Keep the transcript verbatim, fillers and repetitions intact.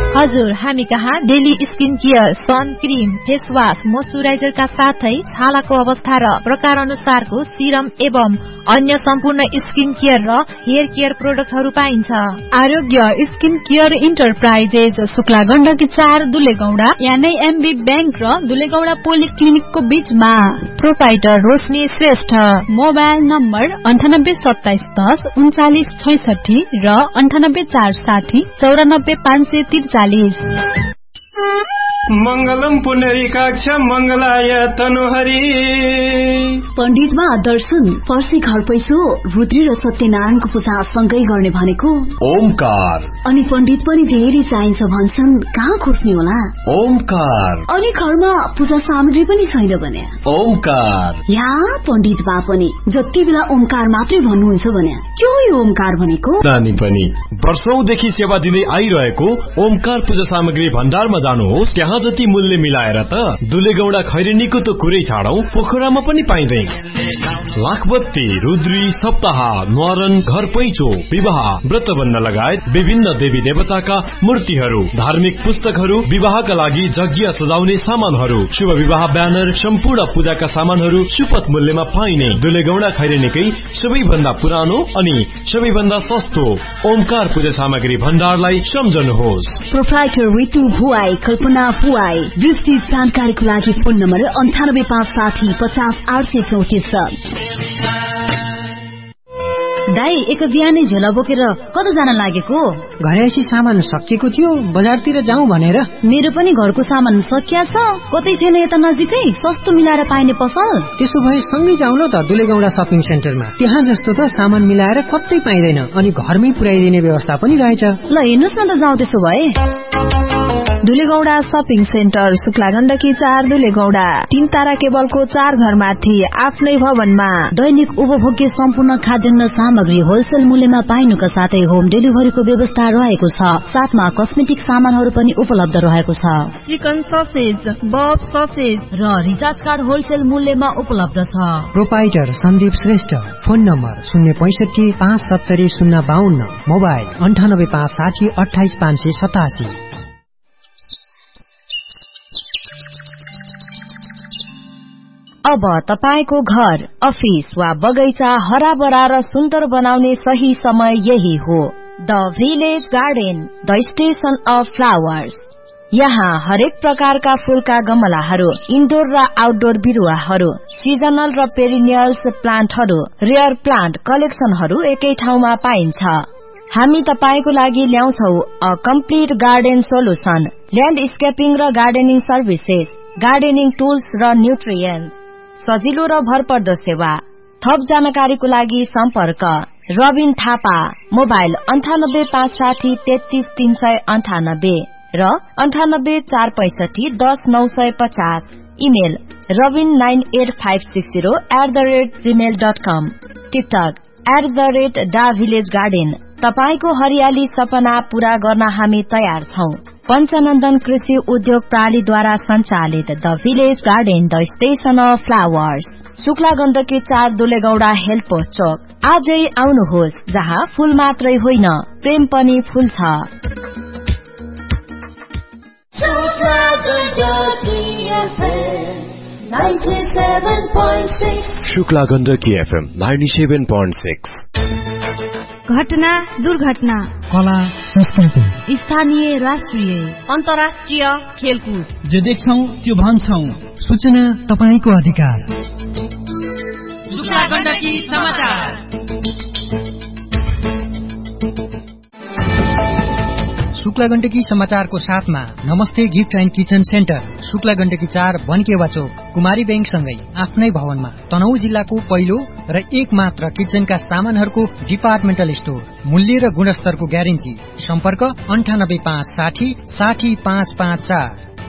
हजुर, हामी कहाँ daily skin care, sun cream, face wash, मोइस्चराइजरका साथै छालाको अवस्था र प्रकार अनुसारको सिरम एवं अन्य सम्पूर्ण स्किन केयर र हेयर केयर प्रोडक्टहरू पाइन्छ। आरोग्य skin care enterprises, Shukla Gandaki चार, दुलेगौडा, यानै एमबी बैंक र दुलेगौडा पोलिक्लिनिकको बीचमा। प्रोपाइटर रोशनी श्रेष्ठ। मोबाइल नम्बर अन्ठानब्बे सत्ताइस दस उन्चालिस छैसठी र अन्ठानब्बे चार साठी चौरानब्बे पाँच सय त्रिचालिस। मंगलम पुनरीकाक्ष मंगलाय तनुहरि। पण्डितमा दर्शन, फर्सी घर पैसो, रुद्री र सत्यनारायणको पूजा सँगै गर्ने भनेको ओमकार। अनि पण्डित पनि धेरै चाहिन्छ भन्छन्, कहाँ खोज्ने होला? ओमकार। अनि घरमा पूजा सामग्री पनि छैन भने ओमकार। या पण्डित बा पनि जति बेला ओमकार मात्रै भन्नुहुन्छ भने के हो यो ओमकार भनेको? नानी पनि वर्षौंदेखि सेवा दिँदै आइरहेको ओमकार पूजा सामग्री भण्डारमा जानुहोस्। त्यहाँ जति मूल्य मिलाएर त दुलेगौडा खैरेनीको त कुरै छाडौ, पोखरामा पनि पाइँदैन। लाखबत्ती, रुद्री, सप्ताह, न्वारन, घर पैचो, विवाह, व्रतबन्ध लगायत विभिन्न देवी देवताका मूर्तिहरू, धार्मिक पुस्तकहरू, विवाहका लागि यज्ञ सजाउने सामानहरू, शुभ विवाह ब्यानर, सम्पूर्ण पूजाका सामानहरू सुपथ मूल्यमा पाइने दुलेगौडा खैरेनीकै सबैभन्दा पुरानो अनि सबैभन्दा सस्तो ओमकार पूजा सामग्री भण्डारलाई सम्झनुहोस्। प्रोप्राइटर रितु भुवाई, कल्पना भुवाई। विस्तृत जानकारीको लागि फोन नम्बर अन्ठानब्बे पाँच साठी पचास आठ सय चौतिस। दाई, एक बिहानै झोला बोकेर कता जान लागेको? घरैसी सामान सकिएको थियो, बजारतिर जाउँ भनेर। मेरो पनि घरको सामान सकिया छ, कतै छैन यता नजिकै सस्तो मिलाएर पाइने पसल? त्यसो भए सँगै जाउँ न त दुलेगौडा शपिङ सेन्टरमा। त्यहाँ जस्तो त सामान मिलाएर कतै पाइँदैन अनि घरमै पुर्याइदिने व्यवस्था पनि रहेछ। ल हेर्नुस् न त, जाउँ त्यसो भए। दुलेगौडा शपिङ सेन्टर, शुक्ला गण्डकी चार, दुलेगौडा। तीन तारा केबलको चार घरमाथि आफ्नै भवनमा। दैनिक उपभोग्य सम्पूर्ण खाद्यान्न सामग्री होलसेल मूल्यमा पाइनुका साथै होम डेलिभरीको व्यवस्था रहेको छ। साथमा कस्मेटिक सामानहरू पनि उपलब्ध रहेको छ। चिकन ससेज, बफ ससेज र रिचार्ज कार्ड होलसेल मूल्यमा उपलब्ध छ। Proprietor Sandeep Shrestha. Phone number शून्य पैसठी पाँच सत्तरी शून्य बाहन्न। मोबाइल अन्ठानब्बे पाँच साठी अठाइस पाँच सय सतासी। अब तपाईको घर, अफिस वा बगैँचा हराभरा र सुन्दर बनाउने सही समय यही हो। The village garden, the station of flowers. यहाँ हरेक प्रकारका फूलका गमलाहरू, इन्डोर र आउटडोर बिरुवाहरू, सिजनल र पेरिनियल्स प्लान्टहरू, रेयर प्लान्ट कलेक्सनहरू एकै ठाउँमा पाइन्छ। हामी तपाईको लागि ल्याउँछौ अ कम्प्लिट गार्डन सोलुसन, ल्यान्डस्केपिङ र गार्डनिङ सर्भिसेस, गार्डनिङ टुल्स र न्युट्रिएन्ट्स, सजिलो र भरपर्दो सेवा। थप जानकारीको लागि सम्पर्क रबिन थापा। मोबाइल अन्ठानब्बे पाँच साठी तेत्तीस तीन सय अन्ठानब्बे र अन्ठानब्बे चार पैसठी दस नौ सय पचास। Email Rabin nine at five six zero at the rate Gmail dot com. TikTok at the rate डा भिलेज गार्डन। तपाईको हरियाली सपना पूरा गर्न हामी तयार छौं। पञ्चनन्दन कृषि उद्योग प्रणालीद्वारा सञ्चालित the village garden, the station of flowers, Shukla Gandaki चार, दुलेगौडा हेल्थ पोस्ट चोक। आजै आउनुहोस्, जहाँ फूल मात्रै होइन प्रेम पनि फूल छ। शुक्ला गण्डकी एफएम सत्तानब्बे दशमलव छह। घटना, दुर्घटना, कला, संस्कृति, स्थानीय, राष्ट्रिय, अन्तर्राष्ट्रिय खेलकुद, जे देख्छौ त्यो भन्छौ। सूचना तपाईको अधिकार। शुक्ला गण्डकी समाचार। शुक्ला गण्डकी समाचारको साथमा नमस्ते gift and kitchen centre, Shukla Gandaki चार, बनकेवा चोक, कुमारी बैंक सँगै आफ्नै भवनमा तनहुँ जिल्लाको पहिलो र एक मात्र किचनका सामानहरूको डिपार्टमेन्टल स्टोर। मूल्य र गुणस्तरको ग्यारेन्टी। सम्पर्क अन्ठानब्बे पाँच साठी साठी पाँच पाँच चार।